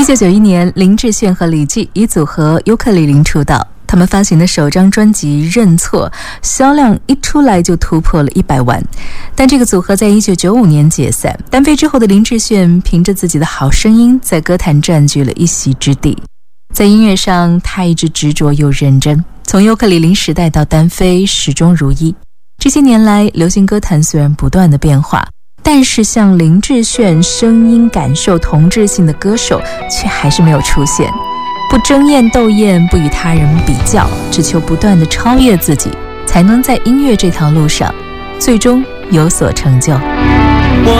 1991年，林志炫和李记以组合尤克里里出道。他们发行的首张专辑《认错》销量一出来就突破了100万，但这个组合在1995年解散。单飞之后的林志炫凭着自己的好声音，在歌坛占据了一席之地。在音乐上，他一直执着又认真，从尤克里里时代到单飞，始终如一。这些年来，流行歌坛虽然不断的变化，但是像林志炫声音感受同质性的歌手却还是没有出现。不争艳斗艳，不与他人比较，只求不断地超越自己，才能在音乐这条路上最终有所成就。